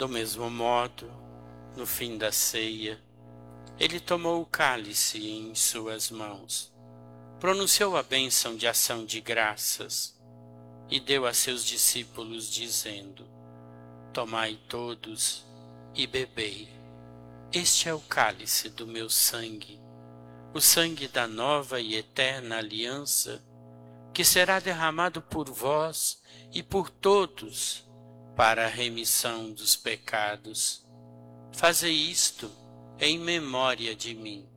Do mesmo modo, no fim da ceia, ele tomou o cálice em suas mãos, pronunciou a bênção de ação de graças e deu a seus discípulos, dizendo: Tomai todos e bebei. Este é o cálice do meu sangue, o sangue da nova e eterna aliança, que será derramado por vós e por todos para a remissão dos pecados. Fazei isto em memória de mim.